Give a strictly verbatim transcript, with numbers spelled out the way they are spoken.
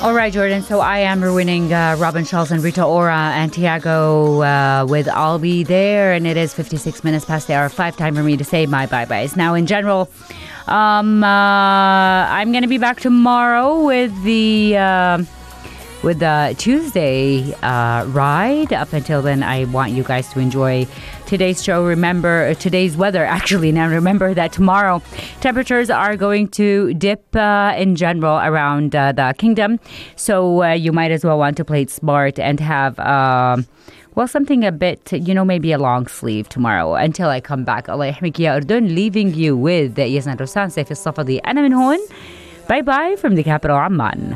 All right, Jordan. So I am ruining uh, Robin Schulz and Rita Ora and Tiago uh, with I'll Be There. And it is fifty-six minutes past the hour. Five time for me to say my bye-byes. Now, in general, um, uh, I'm going to be back tomorrow with the... Uh, with the Tuesday uh, ride. Up until then, I want you guys to enjoy today's show. Remember, uh, today's weather, actually. Now, remember that tomorrow, temperatures are going to dip uh, in general around uh, the kingdom. So uh, you might as well want to play it smart and have... Um, well, something a bit, you know, maybe a long sleeve tomorrow until I come back. Allah يحميك يا أردن, leaving you with Yasna Rosan, Saif al-Safadi. أنا من هون. Bye-bye from the capital, Amman.